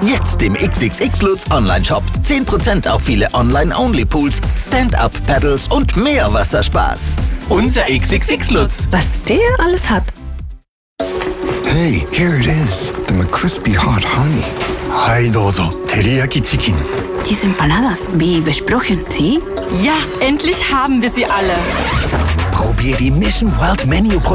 Jetzt im XXX Lutz Online-Shop. 10% auf viele Online-Only-Pools, Stand-Up-Paddles und mehr Wasserspaß. Unser XXX Lutz. Was der alles hat. Hey, here it is, the McCrispy Hot Honey. はいどうぞ、照り焼きチキン。 Diese empanadas, wie besprochen, ¿sí? Ja, endlich haben wir sie alle. Probier die Mission World Menu